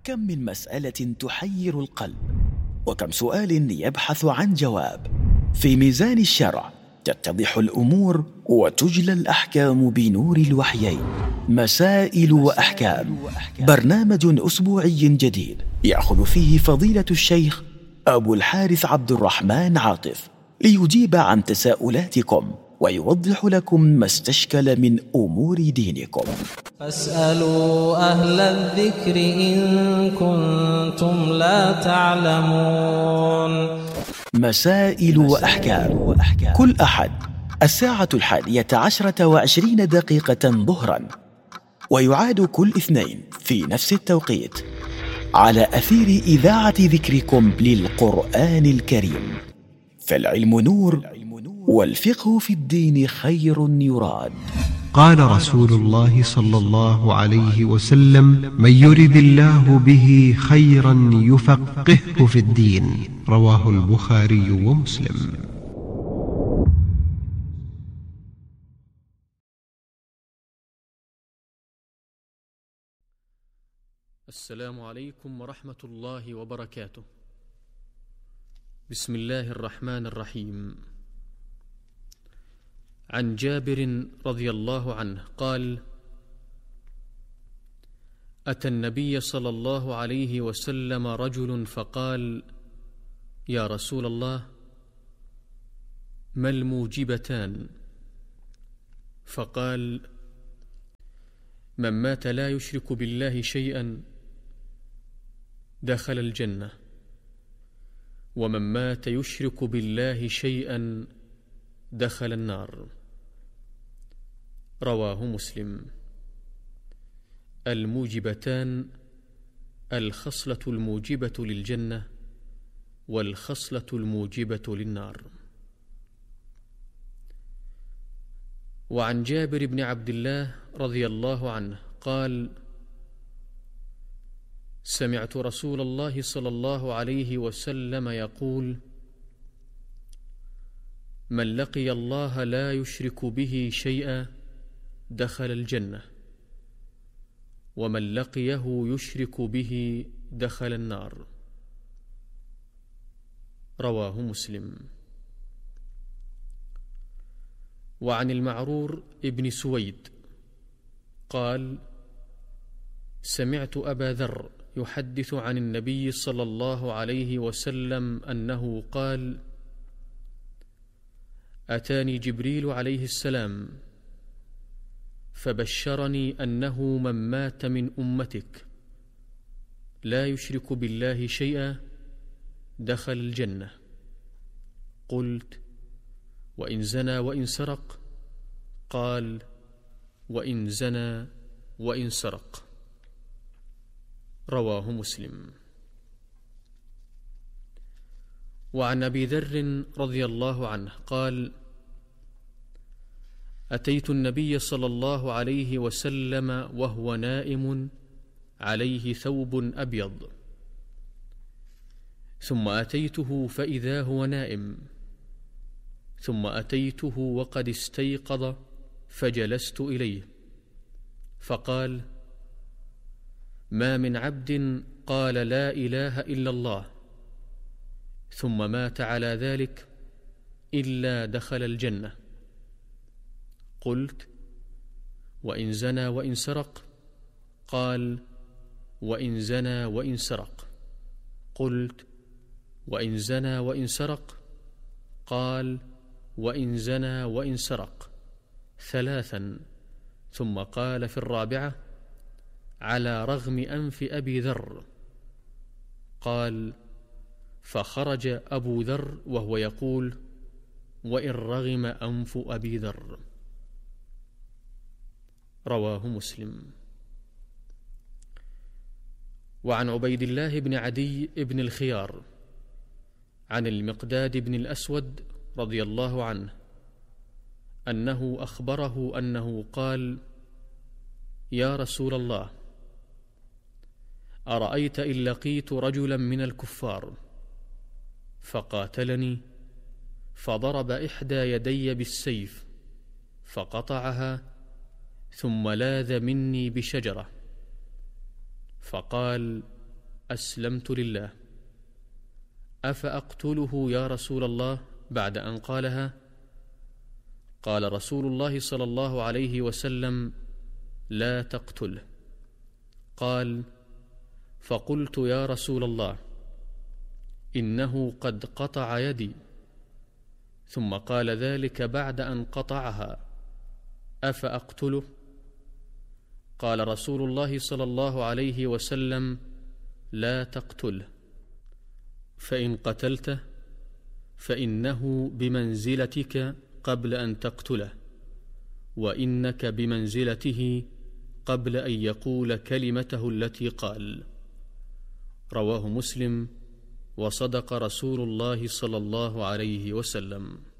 كم من مسألة تحير القلب، وكم سؤال يبحث عن جواب. في ميزان الشرع تتضح الأمور وتجلى الأحكام بنور الوحيين. مسائل وأحكام، برنامج أسبوعي جديد يأخذ فيه فضيلة الشيخ أبو الحارث عبد الرحمن عاطف ليجيب عن تساؤلاتكم ويوضح لكم ما استشكل من أمور دينكم. فاسألوا أهل الذكر إن كنتم لا تعلمون. مسائل وأحكام، كل أحد 11:20 ظهرا، ويعاد كل اثنين في نفس التوقيت على أثير إذاعة ذكركم للقرآن الكريم. فالعلم نور، والفقه في الدين خير يراد. قال رسول الله صلى الله عليه وسلم: من يرد الله به خيرا يفقهه في الدين. رواه البخاري ومسلم. السلام عليكم ورحمة الله وبركاته. بسم الله الرحمن الرحيم. عن جابر رضي الله عنه قال: أتى النبي صلى الله عليه وسلم رجل فقال: يا رسول الله، ما الموجبتان؟ فقال: من مات لا يشرك بالله شيئا دخل الجنة، ومن مات يشرك بالله شيئا دخل النار. رواه مسلم. الموجبتان: الخصلة الموجبة للجنة والخصلة الموجبة للنار. وعن جابر بن عبد الله رضي الله عنه قال: سمعت رسول الله صلى الله عليه وسلم يقول: من لقي الله لا يشرك به شيئا دخل الجنة، ومن لقيه يشرك به دخل النار. رواه مسلم. وعن المعرور ابن سويد قال: سمعت أبا ذر يحدث عن النبي صلى الله عليه وسلم أنه قال: أتاني جبريل عليه السلام فبشرني أنه من مات من أمتك لا يشرك بالله شيئا دخل الجنة. قلت: وإن زنى وإن سرق؟ قال: وإن زنى وإن سرق. رواه مسلم. وعن أبي ذر رضي الله عنه قال: أتيت النبي صلى الله عليه وسلم وهو نائم عليه ثوب أبيض، ثم أتيته فإذا هو نائم، ثم أتيته وقد استيقظ فجلست إليه، فقال: ما من عبد قال لا إله إلا الله ثم مات على ذلك إلا دخل الجنة. قلت: وإن زنى وإن سرق؟ قال: وإن زنى وإن سرق. قلت: وإن زنى وإن سرق؟ قال: وإن زنى وإن سرق. ثلاثا، ثم قال في الرابعة: على رغم أنف أبي ذر. قال: فخرج أبو ذر وهو يقول: وإن رغم أنف أبي ذر. رواه مسلم. وعن عبيد الله بن عدي بن الخيار عن المقداد بن الأسود رضي الله عنه أنه أخبره أنه قال: يا رسول الله، أرأيت إن لقيت رجلا من الكفار فقاتلني فضرب إحدى يدي بالسيف فقطعها ثم لاذ مني بشجرة، فقال: أسلمت لله. أفأقتله يا رسول الله بعد أن قالها؟ قال رسول الله صلى الله عليه وسلم: لا تقتله. قال: فقلت: يا رسول الله، إنه قد قطع يدي. ثم قال ذلك بعد أن قطعها: أفأقتله؟ قال رسول الله صلى الله عليه وسلم: لا تقتله، فإن قتلته فإنه بمنزلتك قبل أن تقتله، وإنك بمنزلته قبل أن يقول كلمته التي قال. رواه مسلم. وصدق رسول الله صلى الله عليه وسلم.